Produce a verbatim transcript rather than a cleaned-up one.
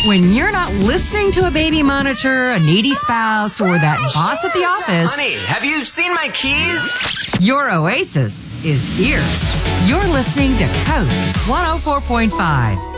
When you're not listening to a baby monitor, a needy spouse, or that boss at the office, Honey, have you seen my keys? your oasis is here. You're listening to Coast one oh four point five.